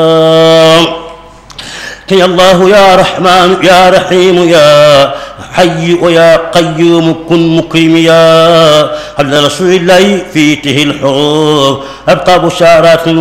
يا الله يا رحمن يا رحيم يا حي ويا قيوم كن مكرم يا هل رسول الله فيته الحروب أبقى بشارات